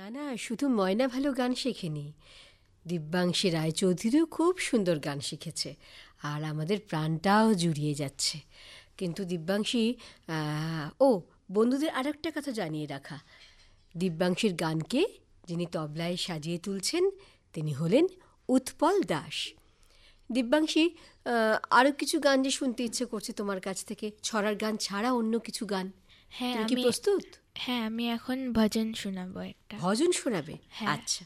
না, শুধু ময়না ভালো গান শেখেনি, দিব্যাংশী রায়চৌধুরীও খুব সুন্দর গান শিখেছে, আর আমাদের প্রাণটাও জুড়িয়ে যাচ্ছে। কিন্তু দিব্যাংশী, বন্ধুদের আরেকটা কথা জানিয়ে রাখা, দিব্যাংশীর গানকে যিনি তবলায় সাজিয়ে তুলছেন তিনি হলেন উৎপল দাস। দিব্যাংশী, আরও কিছু গান যে শুনতে ইচ্ছে করছে তোমার কাছ থেকে, ছড়ার গান ছাড়া অন্য কিছু গান। হ্যাঁ, তুমি কি প্রস্তুত? হ্যাঁ, আমি এখন ভজন শোনাবো একটা। ভজন শোনাবে? হ্যাঁ। আচ্ছা,